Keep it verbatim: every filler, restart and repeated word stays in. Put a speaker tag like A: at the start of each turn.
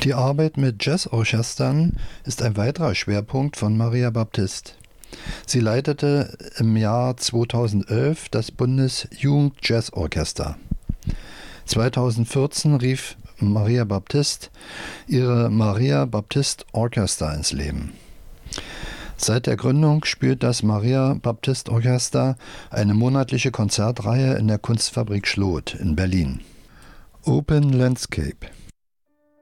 A: Die Arbeit mit Jazzorchestern ist ein weiterer Schwerpunkt von Maria Baptiste. Sie leitete im Jahr zweitausendelf das Bundesjugendjazzorchester. zweitausendvierzehn rief Maria Baptiste ihre Maria Baptiste Orchestra ins Leben. Seit der Gründung spielt das Maria Baptiste Orchester eine monatliche Konzertreihe in der Kunstfabrik Schloth in Berlin. Open Landscape.